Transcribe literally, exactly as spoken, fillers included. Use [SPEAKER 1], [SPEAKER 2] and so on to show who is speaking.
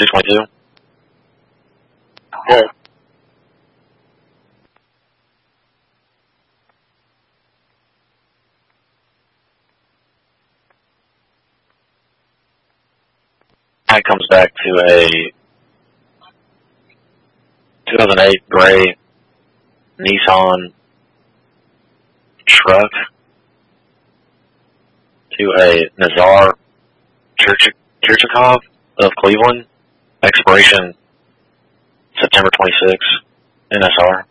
[SPEAKER 1] two twenty-two.
[SPEAKER 2] Good.
[SPEAKER 1] That comes back to a two thousand eight gray Nissan truck to a Nazar Kirchikov of Cleveland. Expiration September twenty-sixth, N S R.